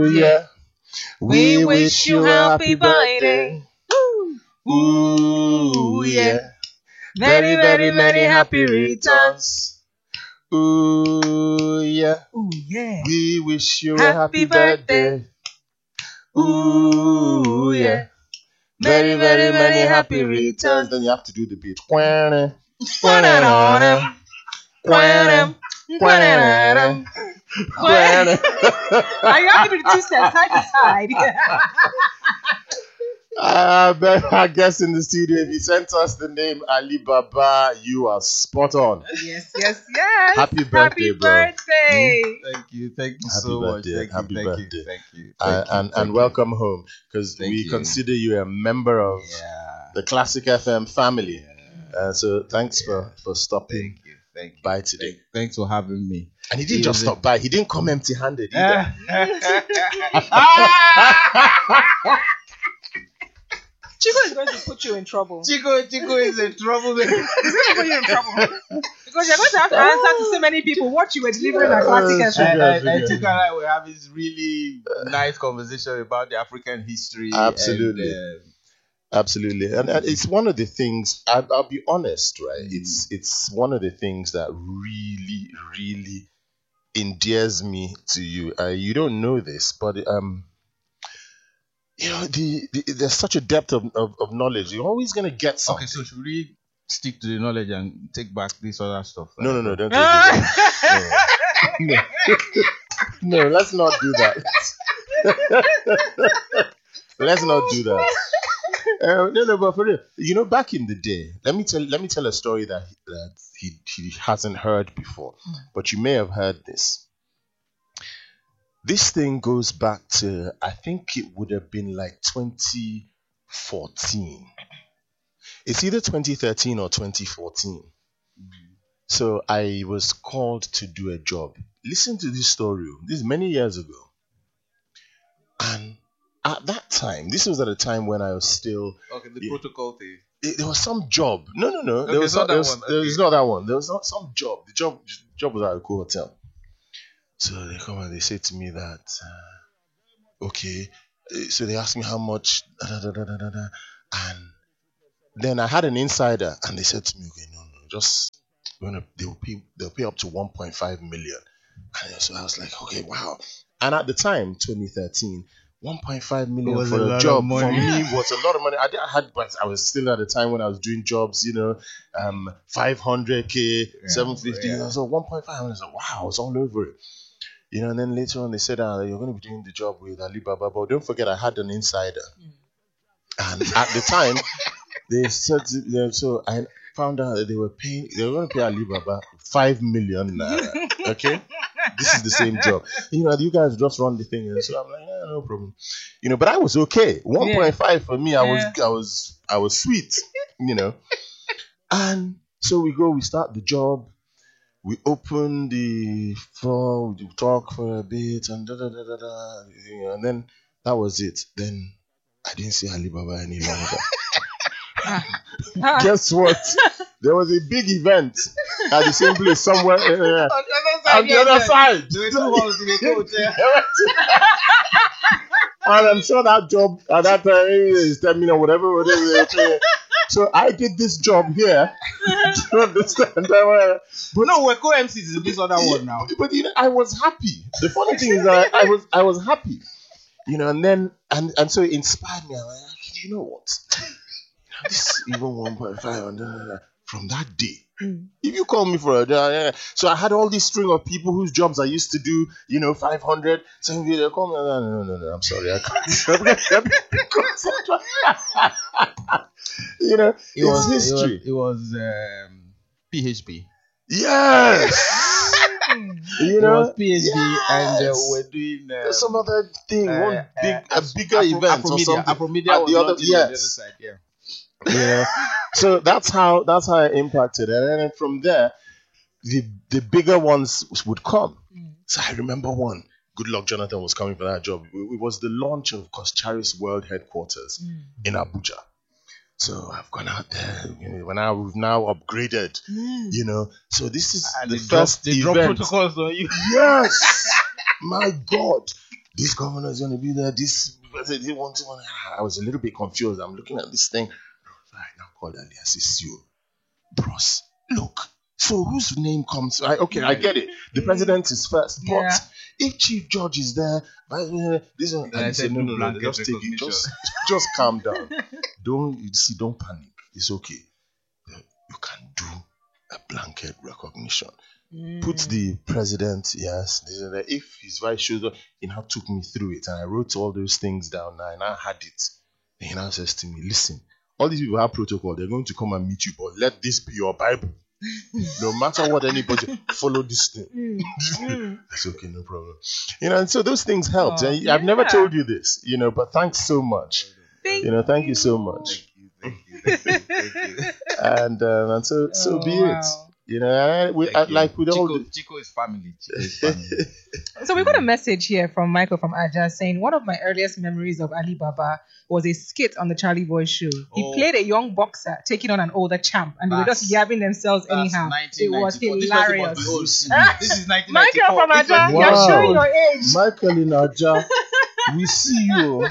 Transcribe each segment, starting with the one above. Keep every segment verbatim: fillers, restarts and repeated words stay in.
yeah. We wish you happy birthday. Ooh, yeah. Very, very many happy returns. Ooh, yeah. Ooh, yeah. We wish you a Happy happy birthday. birthday. Ooh, yeah. Very, very many happy returns. Then you have to do the beat. Quantum, quantum, quantum, quantum, quantum. Are you have to do the two steps side to side? I bet, I guess in the studio, if you sent us the name Alibaba, you are spot on. Yes, yes, yes. Happy birthday, Happy bro. birthday. Thank you, thank you Happy so birthday, much. Thank happy you, thank birthday. you, thank you, Uh, thank you, and thank and you. welcome home, because Thank we you. consider you a member of Yeah. the Classic F M family. Yeah. Uh, so thanks Yeah. for, for stopping Thank you, thank you. by today. Thank- thanks for having me. And he didn't He just is stop a- by, he didn't come empty handed either. Chico is going to put you in trouble. Chico, Chico is in trouble. He's going to put you in trouble. Because you're going to have to answer to so many people what you were delivering at Classic F M. Sugar, and, sugar. and Chico and I were having this really nice conversation about the African history. Absolutely. And, uh, Absolutely, and, and it's one of the things. I, I'll be honest, right? It's it's one of the things that really, really endears me to you. Uh, you don't know this, but um, you know, the, the there's such a depth of, of, of knowledge. You're always gonna get something. okay, so should we stick to the knowledge and take back this other stuff? No, no, no, don't take it. No. No, let's not do that. Let's not do that. Uh, no, no, but for real, you know, back in the day, let me tell, let me tell a story that that he, he hasn't heard before, but you may have heard this. This thing goes back to, I think it would have been like twenty fourteen. It's either twenty thirteen or twenty fourteen. So I was called to do a job. Listen to this story. This is many years ago. And at that time, this was at a time when I was still, Okay, the Yeah. protocol thing. it- there was some job. No, no, no. Okay, There was it's not some, there that was, one. there was Okay. not that one. There was not some job. The job job was at a cool hotel. So they come and they say to me that, uh, okay. uh, So they asked me how much, da, da, da, da, da, da, da. And then I had an insider, and they said to me, okay, no, no, just we're gonna they'll pay they'll pay up to one point five million. And so I was like, okay, wow. And at the time, twenty thirteen, one point five million Was for a a, lot of job money. for me was a lot of money. I, did, I had, but I was still at a time when I was doing jobs, you know, um, five hundred k, seven fifty. yeah. So one point five, I was like, wow, it's all over it. You know, and then later on they said, ah, you're going to be doing the job with Alibaba, but don't forget I had an insider. And at the time, they said, to- yeah, so I found out that they were paying, they were going to pay Alibaba five million naira. Okay? This is the same job. You know, you guys just run the thing. And so I'm like, yeah, no problem. You know, but I was okay. one point five for me, I was, I was, I was sweet, you know. And so we go, we start the job. We open the floor, we talk for a bit, and da da da da da. You know, and then that was it. Then I didn't see Alibaba any longer. Guess what? There was a big event at the same place somewhere uh, on the other side. There were two halls in the coach. Yeah. And I'm sure that job at that time is ten million, whatever. whatever. So I did this job here. Do you understand? But No, we're co-M Cs in this other one now. But you know, I was happy. The funny thing is that I, I was I was happy. You know, and then and, and so it inspired me. I was like, you know what? This even one point five and da, da, da. From that day. If you call me for a day, so I had all this string of people whose jobs I used to do, you know, five hundred, seven hundred, they call me, no, no, no, no, I'm sorry, I can't. You know, It it's was history. It was, it was um, P H P. Yes! You It know, was P H P, and uh, yes. we're doing um, There's some other thing, uh, one big, uh, a bigger Afro- event or Afromedia. something. Afromedia At was the other- not in on the other yes. side, yeah. Yeah. So that's how that's how I impacted, and then from there, the the bigger ones would come. So I remember one. Good luck, Jonathan was coming for that job. It, it was the launch of Coscharis World Headquarters in Abuja. So I've gone out there. You know, now we've now upgraded. You know, so this is And the they drop, first they drop event. protocols on you. Yes, my God. this governor is going to be there. This president he wants to. I was a little bit confused. I'm looking at this thing. I now called Ali. I said, "See you, bros. Look. So whose name comes? I, okay, I get it. The president is first, but Yeah. if Chief Judge is there, uh, this one, And I and said, said, no, no no, no, blanket just take it. recognition. Just, just calm down. Don't you see? Don't panic. It's okay. You can do a blanket recognition. Mm. Put the president, yes. this and that. If his vice shows up, he now took me through it, and I wrote all those things down. Now, and I had it. And he now says to me, "Listen, all these people have protocol. They're going to come and meet you, but let this be your Bible. No matter what anybody, follow this thing." Mm. Mm. It's okay, no problem. You know, and so those things helped. Oh, and I've never yeah. told you this, you know, but thanks so much. Thank You know, thank you so much. Thank you, thank you, thank you, thank you. And um, and so so Oh, be it. wow. You know, I, we, I, Thank you. like with all Chico, the, Chico is family. Chico is family. So we got a message here from Michael from Aja saying one of my earliest memories of Ali Baba was a skit on the Charlie Boy show. He Oh. played a young boxer taking on an older champ, and they were just That's- yabbing themselves That's anyhow. It was nineteen ninety-four. This person hilarious. must be old. Ah, This is nineteen Michael ninety-four. from This Aja, person- you're Wow. showing your age. Michael in Aja, we see you.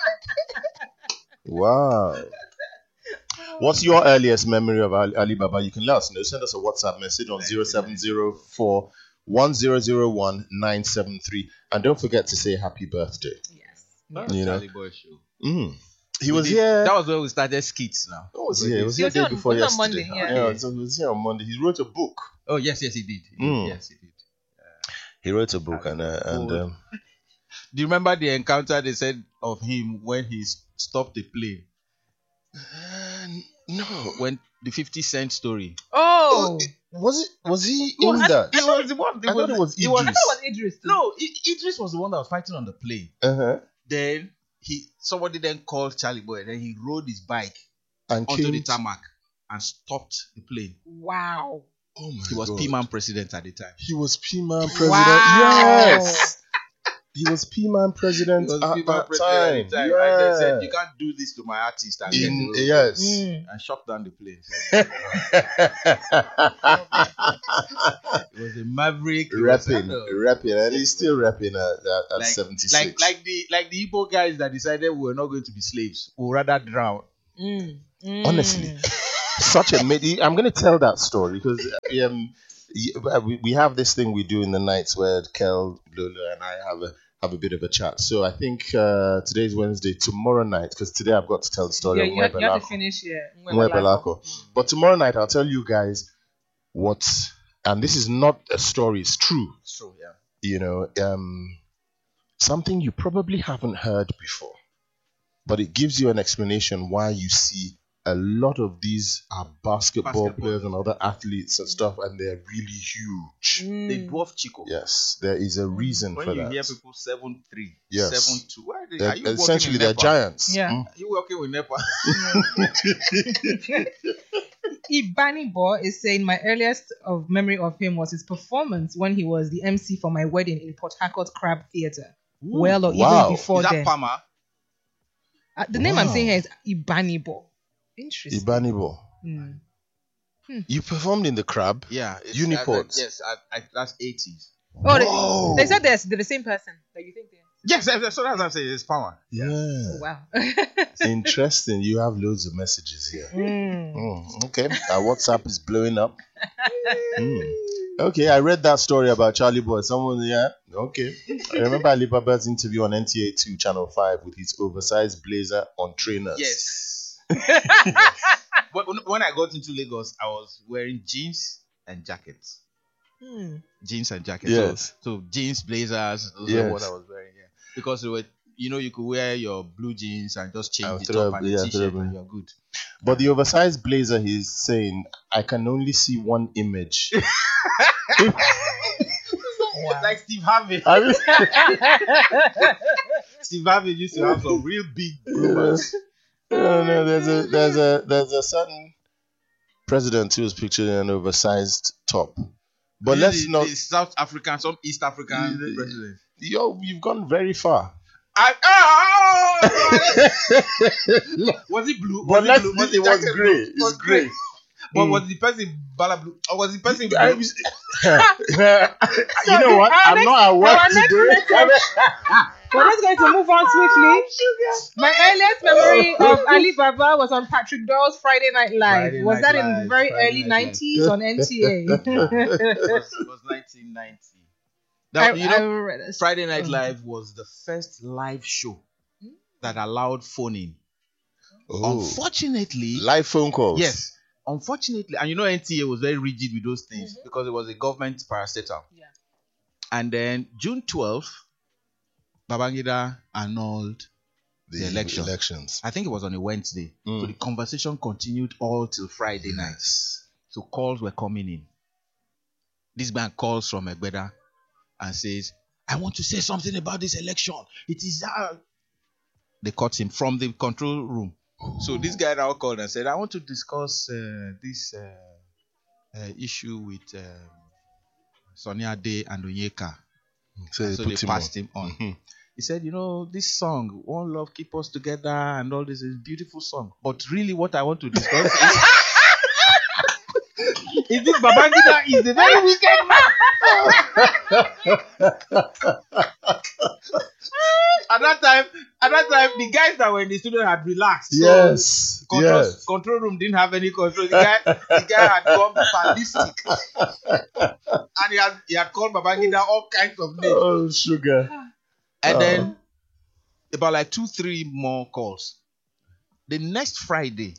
Wow. What's your earliest memory of Ali, Ali Baba? You can let us know. Send us a WhatsApp message on zero seven zero four one zero zero one nine seven three. And don't forget to say happy birthday. Yes. You know. Charlie Boy show. Mm. He We was did- here. That was when we started skits now. He was here. He was He here was day here on- before he was on yesterday. Monday, yeah. so he was here on Monday. He wrote a book. Oh, yes, yes, he did. He did. Mm. Yes, he did. He wrote a book, and uh, and um, Do you remember the encounter they said of him when he s- stopped the plane? uh, no. When the fifty cent story. Oh, Was it? Was he Well, in I- that? It was the one. I thought it was it was, I thought Idris. it was Idris. too. No, I- Idris was the one that was fighting on the plane. Uh huh. Then he somebody then called Charlie Boy. Then he rode his bike And onto came. the tarmac and stopped the plane. Wow. Oh my He was God. P-Man president at the time. He was P-Man president. Wow. Yes. He was P-Man president He was at P-Man that president time. at the time. Yeah. And they said, you can't do this to my artist. And, In, get the- yes. Mm. and shut down the plane. It was a maverick. It was- Rapping, rapping, and he's still rapping at, at, at like, seventy-six. like like the like the Igbo guys that decided we were not going to be slaves. We'll rather drown. Mm. Mm. Honestly, such a mid- I'm going to tell that story because um, y- we, we have this thing we do in the nights where Kel, Lola, and I have a have a bit of a chat. So I think uh, today's Wednesday. Tomorrow night, because today I've got to tell the story Yeah, of you, have, you have Mwebelako. to finish here. Mwebelako. But tomorrow night I'll tell you guys what, and this is not a story; it's true. It's true, yeah. You know, um, something you probably haven't heard before, but it gives you an explanation why you see a lot of these are basketball, Basketball. players and other athletes and stuff, and they're really huge. They Mm. dwarf Chico. Yes, there is a reason When for you that. hear people seven three, Yes. seven two, why are, they, They're- are you working essentially, in they're Nepal? giants. Yeah. Mm. Are you working with Nepal? Ibanibo is saying my earliest of memory of him was his performance when he was the M C for my wedding in Port Harcourt Crab Theatre. Well, or Wow. even before Is that then. Palmer? Uh, the name I'm Wow. saying here is Ibanibo. Interesting. Ibanibo. Mm. You performed in the Crab. Yeah. it's- Uniports. I- I- yes, I, I, that's eighties. Oh, Whoa. they, they said they're, they're the same person that you think they are. Yes, yes, so that's what I'm saying. It's Palmer. Yeah. Oh, wow. Interesting. You have loads of messages here. Mm. Mm, okay. Our WhatsApp is blowing up. Mm. Okay, I read that story about Charlie Boy. Someone, yeah, okay. I remember Ali Baba's interview on N T A two, Channel five, with his oversized blazer on trainers. Yes. But when- when I got into Lagos, I was wearing jeans and jackets. Mm. Jeans and jackets. Yes. So, so jeans, blazers, those Yes. are what I was wearing. Yeah. Because they were, you know, you could wear your blue jeans and just change I'll the throw top a- and the yeah, throw t-shirt, a- and you're good. But the oversized blazer, he's saying, I can only see one image. Wow. Like Steve Harvey. I mean, Steve Harvey used to have some real big bloomers. no, no, there's a there's a there's a certain president who was pictured in an oversized top. But The- let's the, not. the South African, some East African The- president. Yo, you've gone very far. I, oh, was it blue? But Was let's. it blue? It the was jacket grey. blue? It's grey. But Mm. was the person Balablu? Or was the person? I blue? was- you know what? our I'm next- not at work our next today. We're just going to move on swiftly. My earliest memory of Alibaba was on Patrick Doyle's Friday Night Live. Friday was Night that in Live, the very Friday early Night Live. nineties on N T A? it was, it was nineteen ninety. Now, I, you I know, read it. Friday Night Oh. Live was the first live show that allowed phoning. Oh, Unfortunately, live phone calls. yes. Unfortunately, and you know N T A was very rigid with those things Mhm. because it was a government parastatal. Yeah. And then June twelfth, Babangida annulled The, The election. elections. I think it was on a Wednesday. Mm. So the conversation continued all till Friday night. Yes. So calls were coming in. This man calls from Egbeda and says, I want to say something about this election. It is uh... They caught him from the control room. So this guy now called and said, I want to discuss uh, this uh, uh, issue with um, Sonia Day and Onyeka. So they So put they him passed on. him on. Mhm. He said, you know, this song, One Love Keep Us Together and all this is a beautiful song. But really what I want to discuss is is this Babangida is a very wicked man. At that time, at that time, the guys that were in the studio had relaxed. So Yes. control, Yes. control room didn't have any control. The guy, the guy had gone ballistic. And he had, he had called Babangida all kinds of names. Oh, sugar. And Oh. then about like two, three more calls. The next Friday,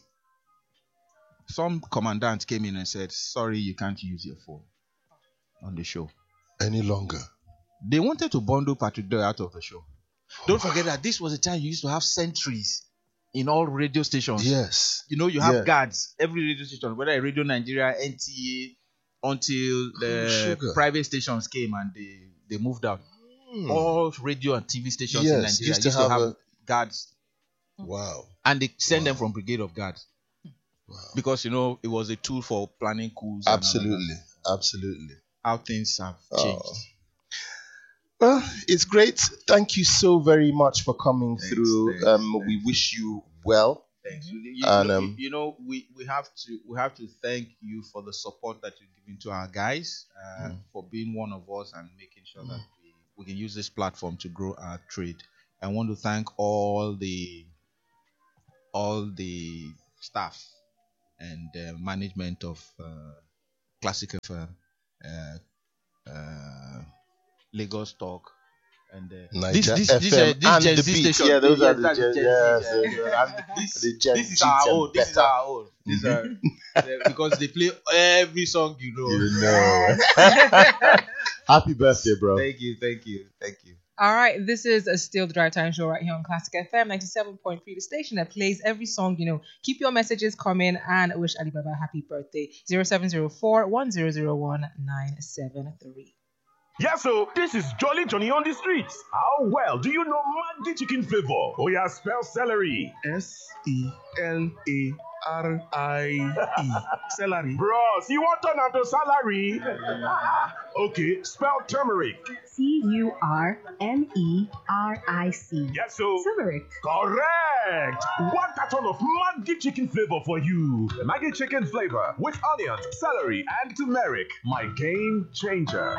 some commandant came in and said, sorry, you can't use your phone on the show. Any longer. They wanted to bundle Patrick Doyle out of the show. Don't forget that this was the time you used to have sentries in all radio stations. Yes. You know, you have Yeah. guards, every radio station, whether it's Radio Nigeria, N T A, until the sugar. private stations came and they, they moved out. Hmm. All radio and T V stations in Yes, Nigeria used used to to have have, a- guards, Wow. and they send them Wow. from Brigade of Guards Wow. because you know it was a tool for planning coups. and all of that. Absolutely. Absolutely. How things have Oh. changed. Well, it's great. Thank you so very much for coming Thanks, through. thanks, um, thanks. we wish you well. Thanks. You, you- And, you- um, you know, we, we have to we have to thank you for the support that you're giving to our guys, uh, Mm. for being one of us and making sure that we, we can use this platform to grow our trade. I want to thank all the all the staff and uh, management of uh, Classic F M, uh, uh, Lagos Talk, and uh, Niger this, this, F this, M uh, this and Gen the Z beat. station. Yeah, those are the that's Gen- Gen Z, yes, uh, yes, yes. and this, The Gen this is G our and own. This is better. our own. These are uh, because they play every song you know. You know. Happy birthday, bro. Thank you, thank you, thank you. All right, this is a Still the Drive Time show right here on Classic F M ninety-seven point three, the station that plays every song you know. Keep your messages coming and wish Alibaba a happy birthday. zero seven zero four one zero zero one nine seven three. Yeah, so this is Jolly Johnny on the streets. How well do you know Maggi chicken flavor? Oh yeah, spell celery. S E L A R I E. Celery. Bros, you want turn out to salary? Okay, spell turmeric. T U R M E R I C. Yeah, so Turmeric. correct. One carton of Maggi chicken flavor for you. Maggi chicken flavor with onions, celery, and turmeric. My game changer.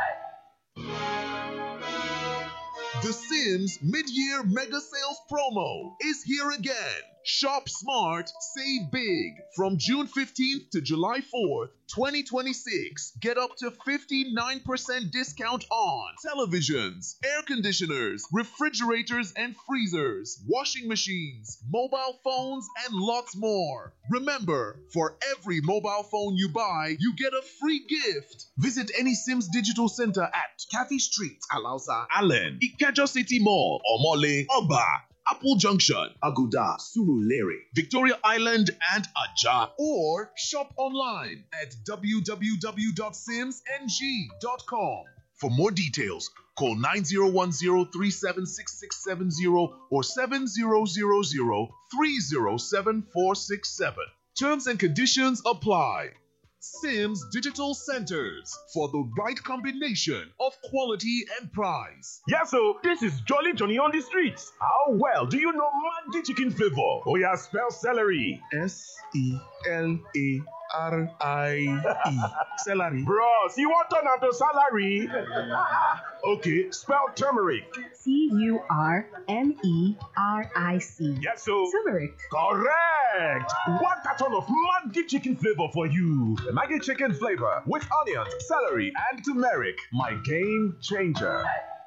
The Sims mid-year mega sales promo is here again. Shop smart, save big. From June fifteenth to July fourth, twenty twenty-six, get up to fifty-nine percent discount on televisions, air conditioners, refrigerators and freezers, washing machines, mobile phones, and lots more. Remember, for every mobile phone you buy, you get a free gift. Visit any Sims Digital Center at Kathy Street, Alausa, Allen, Ikeja City Mall, Omole, Oba, Apple Junction, Aguda, Surulere, Victoria Island, and Aja. Or shop online at w w w dot sims n g dot com. For more details, call nine zero one zero three seven six six seven zero or seven zero zero zero three zero seven four six seven. Terms and conditions apply. Sims Digital Centers, for the right combination of quality and price. Yeah, so this is Jolly Johnny on the streets. How well do you know Maggi chicken flavor? Oh yeah, spell celery. S E L A R I E. Celery. Bros, you want to turn to salary? Okay, spell turmeric. T U R M E R I C. Yes, so. Turmeric. Correct! One carton of Maggi chicken flavor for you. Maggi chicken flavor with onions, celery, and turmeric. My game changer.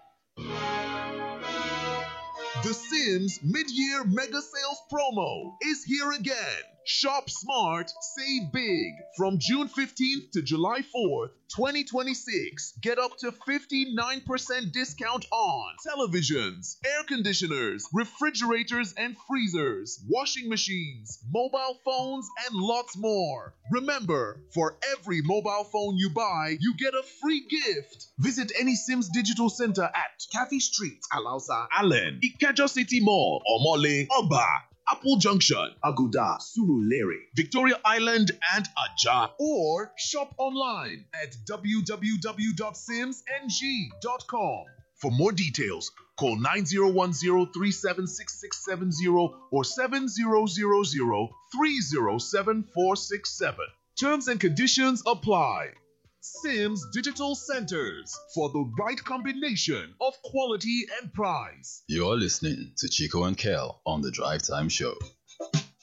The Sims mid-year mega sales promo is here again. Shop smart, save big. From June fifteenth to July fourth, twenty twenty-six, get up to fifty-nine percent discount on televisions, air conditioners, refrigerators and freezers, washing machines, mobile phones, and lots more. Remember, for every mobile phone you buy, you get a free gift. Visit any Sims Digital Center at Kathy Street, Alausa, Allen, Ikeja City Mall, Omole, Oba, Apple Junction, Aguda, Surulere, Victoria Island, and Aja. Or shop online at w w w dot sims n g dot com. For more details, call nine zero one zero, three seven six six seven zero or seven zero zero zero, three zero seven four six seven. Terms and conditions apply. Sims Digital Centers, for the right combination of quality and price. You're listening to Chico and Kel on the Drive Time Show.